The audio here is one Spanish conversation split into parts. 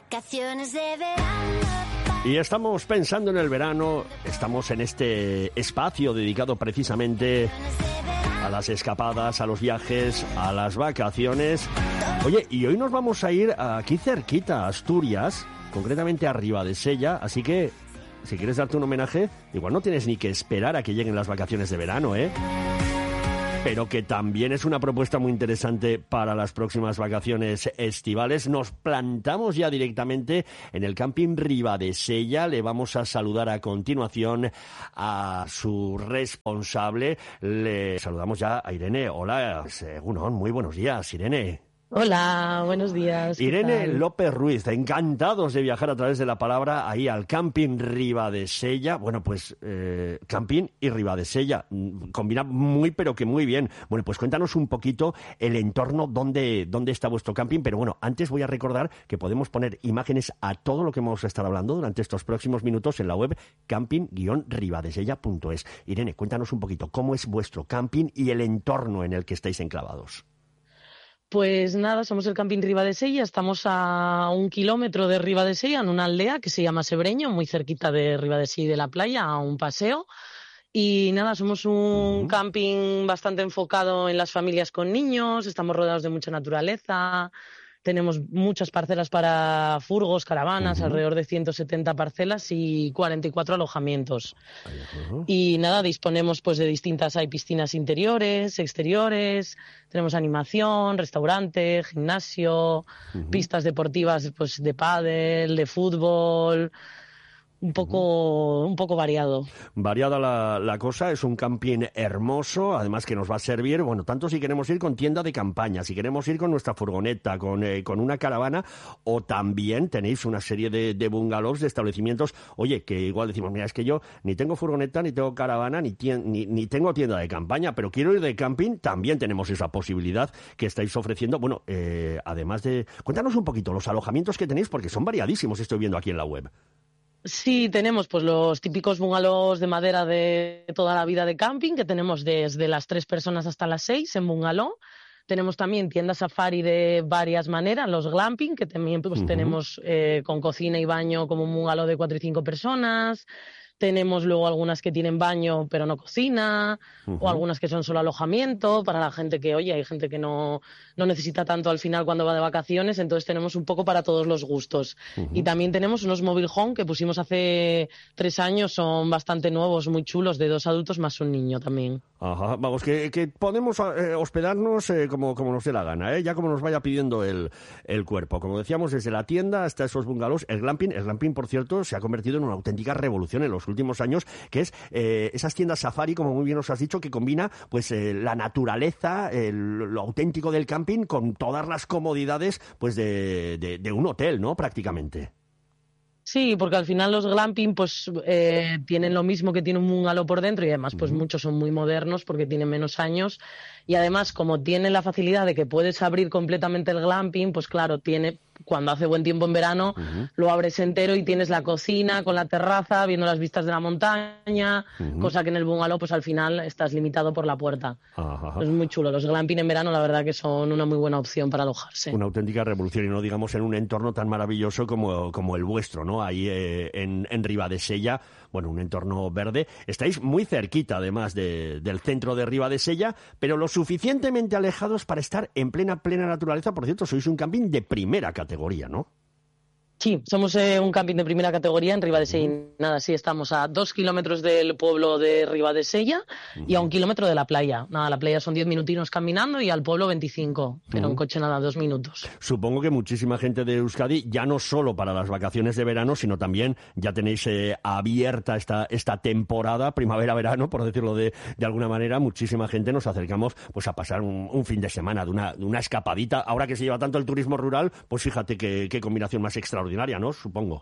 Vacaciones de verano. Y estamos pensando en el verano, estamos en este espacio dedicado precisamente a las escapadas, a los viajes, a las vacaciones. Oye, y hoy nos vamos a ir aquí cerquita, a Asturias, concretamente a Ribadesella, así que si quieres darte un homenaje, igual no tienes ni que esperar a que lleguen las vacaciones de verano, ¿eh? Pero que también es una propuesta muy interesante para las próximas vacaciones estivales. Nos plantamos ya directamente en el camping Ribadesella. Le vamos a saludar a continuación a su responsable. Le saludamos ya a Irene. Hola, Egunon, muy buenos días, Irene. Hola, buenos días. Irene López Ruiz, encantados de viajar a través de la palabra ahí al camping Ribadesella. Bueno, pues camping y Ribadesella, combina muy pero que muy bien. Bueno, pues cuéntanos un poquito el entorno, dónde está vuestro camping, pero bueno, antes voy a recordar que podemos poner imágenes a todo lo que vamos a estar hablando durante estos próximos minutos en la web camping-ribadesella.es. Irene, cuéntanos un poquito cómo es vuestro camping y el entorno en el que estáis enclavados. Pues nada, somos el camping Ribadesella, estamos a 1 kilómetro de Ribadesella, en una aldea que se llama Sebreño, muy cerquita de Ribadesella y de la playa, a un paseo. Y nada, somos un camping bastante enfocado en las familias con niños, estamos rodeados de mucha naturaleza. Tenemos muchas parcelas para furgos, caravanas, alrededor de 170 parcelas y 44 alojamientos. Y nada, disponemos pues de distintas, hay piscinas interiores, exteriores, tenemos animación, restaurante, gimnasio, pistas deportivas pues de pádel, de fútbol. Un poco variado. Variada la cosa, es un camping hermoso, además que nos va a servir, bueno, tanto si queremos ir con tienda de campaña, si queremos ir con nuestra furgoneta, con una caravana, o también tenéis una serie de bungalows, de establecimientos, oye, que igual decimos, mira, es que yo ni tengo furgoneta, ni tengo caravana, ni tengo tienda de campaña, pero quiero ir de camping, también tenemos esa posibilidad que estáis ofreciendo. Bueno, además de... Cuéntanos un poquito los alojamientos que tenéis, porque son variadísimos, estoy viendo aquí en la web. Sí, tenemos pues los típicos bungalows de madera de toda la vida de camping, que tenemos desde las 3 personas hasta las 6 en bungalow. Tenemos también tiendas safari de varias maneras, los glamping, que también pues, tenemos con cocina y baño como un bungalow de 4 y 5 personas. Tenemos luego algunas que tienen baño pero no cocina, o algunas que son solo alojamiento para la gente que, oye, hay gente que no necesita tanto al final cuando va de vacaciones, entonces tenemos un poco para todos los gustos. Y también tenemos unos mobile home que pusimos hace 3 años, son bastante nuevos, muy chulos, de 2 adultos más un niño también. Ajá, vamos, que podemos hospedarnos como nos dé la gana, ya como nos vaya pidiendo el cuerpo. Como decíamos, desde la tienda hasta esos bungalows, el glamping, por cierto, se ha convertido en una auténtica revolución en los últimos años, que es esas tiendas safari, como muy bien nos has dicho, que combina pues la naturaleza, lo auténtico del camping con todas las comodidades pues de un hotel, ¿no? Prácticamente. Sí, porque al final los glamping pues tienen lo mismo que tiene un bungalow por dentro y además pues muchos son muy modernos porque tienen menos años y además como tienen la facilidad de que puedes abrir completamente el glamping, pues claro, cuando hace buen tiempo en verano lo abres entero y tienes la cocina con la terraza, viendo las vistas de la montaña, cosa que en el bungalow pues al final estás limitado por la puerta. Es muy chulo. Los glamping en verano la verdad que son una muy buena opción para alojarse. Una auténtica revolución y no digamos en un entorno tan maravilloso como el vuestro, ¿no? Ahí en Ribadesella, bueno, un entorno verde. Estáis muy cerquita además del centro de Ribadesella, pero lo suficientemente alejados para estar en plena naturaleza. Por cierto, sois un camping de primera categoría, ¿no? Sí, somos un camping de primera categoría en Ribadesella. Nada, sí, estamos a 2 kilómetros del pueblo de Ribadesella y a 1 kilómetro de la playa. Nada, la playa son 10 minutinos caminando y al pueblo 25, pero en coche nada, 2 minutos. Supongo que muchísima gente de Euskadi, ya no solo para las vacaciones de verano, sino también ya tenéis abierta esta temporada, primavera-verano, por decirlo de alguna manera. Muchísima gente nos acercamos pues a pasar un fin de semana, de una escapadita. Ahora que se lleva tanto el turismo rural, pues fíjate qué combinación más extraordinaria, ¿no? Supongo.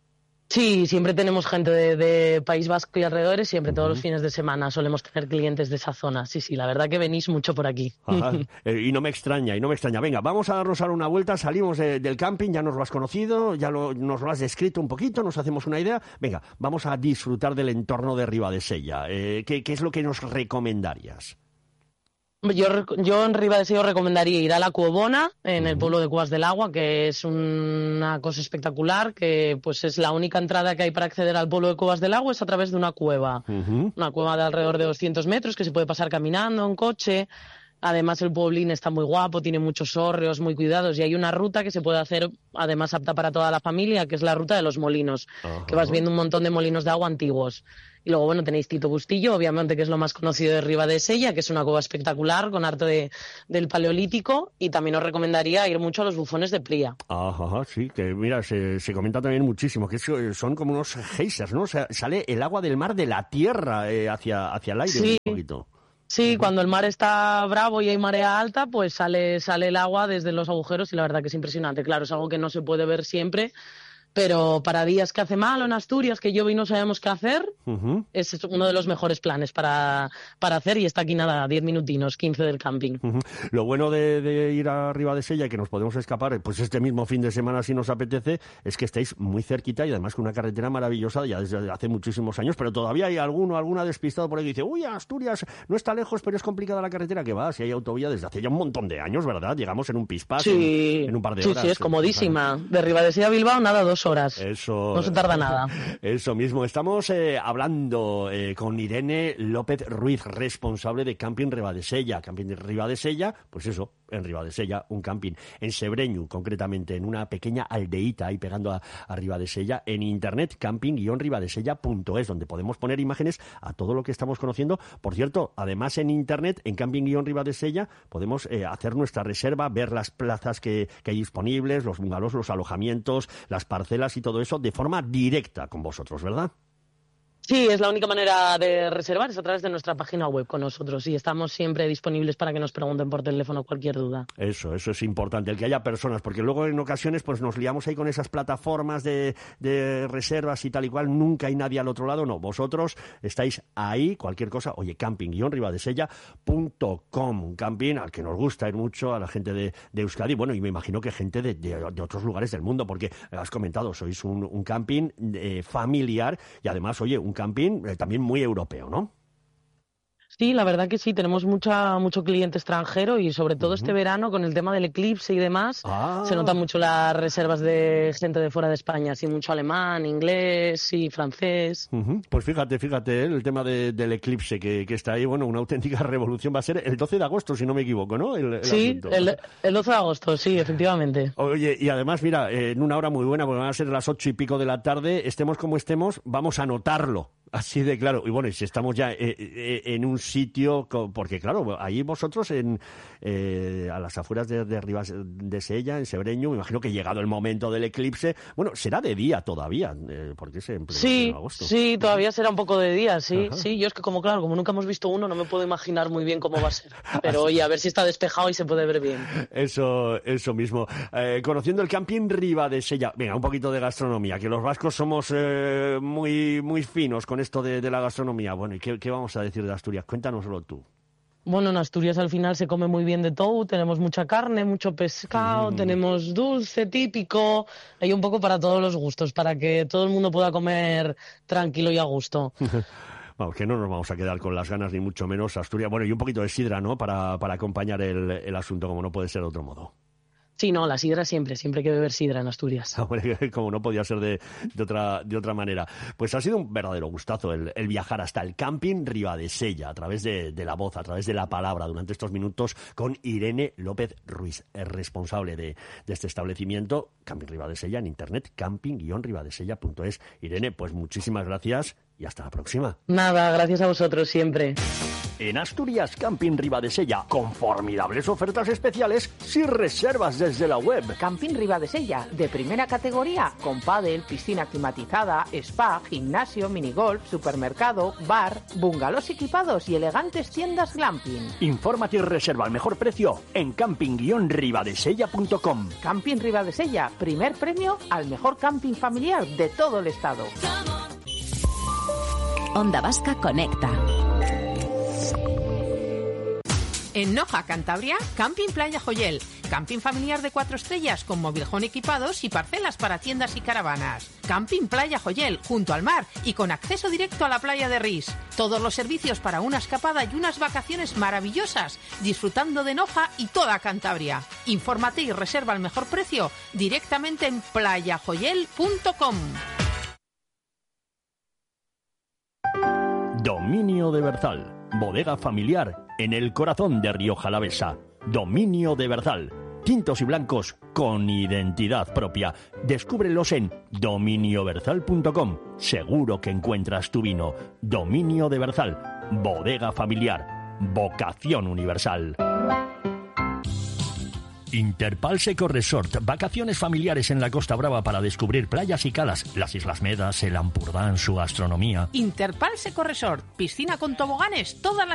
Sí, siempre tenemos gente de País Vasco y alrededores, siempre todos los fines de semana solemos tener clientes de esa zona. Sí, la verdad que venís mucho por aquí. Ajá. Y no me extraña. Venga, vamos a darnos ahora una vuelta, salimos del camping, ya nos lo has conocido, nos lo has descrito un poquito, nos hacemos una idea. Venga, vamos a disfrutar del entorno de Ribadesella. ¿Qué es lo que nos recomendarías? Yo en Ribadesella os recomendaría ir a la Cuobona, en el pueblo de Cuevas del Agua, que es una cosa espectacular, que pues es la única entrada que hay para acceder al pueblo de Cuevas del Agua, es a través de una cueva. Una cueva de alrededor de 200 metros que se puede pasar caminando, en coche. Además, el pueblín está muy guapo, tiene muchos hórreos muy cuidados y hay una ruta que se puede hacer, además apta para toda la familia, que es la ruta de los molinos, que vas viendo un montón de molinos de agua antiguos. Y luego, bueno, tenéis Tito Bustillo, obviamente, que es lo más conocido de Ribadesella, que es una cueva espectacular con arte del Paleolítico, y también os recomendaría ir mucho a los bufones de Plia. Sí, que mira, se comenta también muchísimo, que son como unos geysers, ¿no? O sea, sale el agua del mar de la tierra hacia el aire un poquito. Sí, cuando el mar está bravo y hay marea alta, pues sale el agua desde los agujeros y la verdad que es impresionante. Claro, es algo que no se puede ver siempre, pero para días que hace mal o en Asturias, que llueve y no sabemos qué hacer, es uno de los mejores planes para hacer y está aquí nada, 10 minutinos, 15 del camping. Lo bueno de ir a Ribadesella y que nos podemos escapar pues este mismo fin de semana si nos apetece, es que estáis muy cerquita y además con una carretera maravillosa ya desde hace muchísimos años, pero todavía hay alguna despistado por ahí que dice, uy, Asturias no está lejos, pero es complicada la carretera, que va, si hay autovía desde hace ya un montón de años, ¿verdad? Llegamos en un pispás, en un par de horas. Sí, es comodísima. De Ribadesella a Bilbao, nada, 2 horas. Eso, no se tarda nada. Eso mismo. Estamos hablando con Irene López Ruiz, responsable de Camping Ribadesella. Camping Ribadesella, pues eso, en Ribadesella, un camping. En Sebreñu, concretamente, en una pequeña aldeíta ahí pegando a Ribadesella. En internet, camping-ribadesella.es, donde podemos poner imágenes a todo lo que estamos conociendo. Por cierto, además en internet, en camping-ribadesella, podemos hacer nuestra reserva, ver las plazas que hay disponibles, los bungalows, los alojamientos, las parcelas y todo eso de forma directa con vosotros, ¿verdad? Sí, es la única manera de reservar, es a través de nuestra página web con nosotros y estamos siempre disponibles para que nos pregunten por teléfono cualquier duda. Eso es importante, el que haya personas, porque luego en ocasiones pues nos liamos ahí con esas plataformas de reservas y tal y cual, nunca hay nadie al otro lado, no, vosotros estáis ahí, cualquier cosa, oye, camping-ribadesella.com, un camping al que nos gusta ir mucho a la gente de Euskadi, bueno, y me imagino que gente de otros lugares del mundo, porque has comentado, sois un camping familiar y además, oye, un camping también muy europeo, ¿no? Sí, la verdad que sí, tenemos mucho cliente extranjero y sobre todo este verano con el tema del eclipse y demás, se notan mucho las reservas de gente de fuera de España, así mucho alemán, inglés y francés. Pues fíjate, el tema del eclipse que está ahí, bueno, una auténtica revolución. Va a ser el 12 de agosto, si no me equivoco, ¿no? Sí, el 12 de agosto, sí, efectivamente. Oye, y además, mira, en una hora muy buena, porque van a ser las 8 y pico de la tarde, estemos como estemos, vamos a notarlo. Así de claro. Y bueno, si estamos ya en un sitio, porque claro, ahí vosotros a las afueras de Ribadesella, en Sebreñu, me imagino que llegado el momento del eclipse, bueno, será de día todavía, porque es en pleno agosto. Sí, todavía será un poco de día, sí. Ajá. Sí, yo es que como nunca hemos visto uno, no me puedo imaginar muy bien cómo va a ser. Pero oye, a ver si está despejado y se puede ver bien. Eso mismo. Conociendo el camping Ribadesella, venga, un poquito de gastronomía, que los vascos somos muy, muy finos con esto de la gastronomía. Bueno, ¿y qué vamos a decir de Asturias? Cuéntanoslo tú. Bueno, en Asturias al final se come muy bien de todo, tenemos mucha carne, mucho pescado, tenemos dulce típico, hay un poco para todos los gustos, para que todo el mundo pueda comer tranquilo y a gusto. Vamos, que no nos vamos a quedar con las ganas, ni mucho menos. Asturias, bueno, y un poquito de sidra, ¿no? Para acompañar el asunto, como no puede ser de otro modo. Sí, no, la sidra siempre hay que beber sidra en Asturias. Como no podía ser de otra manera. Pues ha sido un verdadero gustazo el viajar hasta el camping Ribadesella a través de la voz, a través de la palabra durante estos minutos con Irene López Ruiz, responsable de este establecimiento, Camping Ribadesella, en internet, camping-ribadesella.es. Irene, pues muchísimas gracias y hasta la próxima. Nada, gracias a vosotros siempre. En Asturias, Camping Ribadesella, con formidables ofertas especiales si reservas desde la web. Camping Ribadesella, de primera categoría, con pádel, piscina climatizada, spa, gimnasio, minigolf, supermercado, bar, bungalows equipados y elegantes tiendas glamping. Infórmate y reserva al mejor precio en camping-ribadesella.com. Camping Ribadesella, primer premio al mejor camping familiar de todo el estado. Onda Vasca Conecta. En Noja, Cantabria, Camping Playa Joyel. Camping familiar de 4 estrellas con mobilhome equipados y parcelas para tiendas y caravanas. Camping Playa Joyel, junto al mar y con acceso directo a la playa de Ris. Todos los servicios para una escapada y unas vacaciones maravillosas, disfrutando de Noja y toda Cantabria. Infórmate y reserva al mejor precio directamente en playajoyel.com. Dominio de Berzal, bodega familiar en el corazón de Rioja Alavesa. Dominio de Berzal, tintos y blancos con identidad propia. Descúbrelos en dominioberzal.com. Seguro que encuentras tu vino. Dominio de Berzal, bodega familiar, vocación universal. Interpals Eco Resort, vacaciones familiares en la Costa Brava para descubrir playas y calas, las Islas Medas, el Ampurdán, su gastronomía. Interpals Eco Resort, piscina con toboganes todas las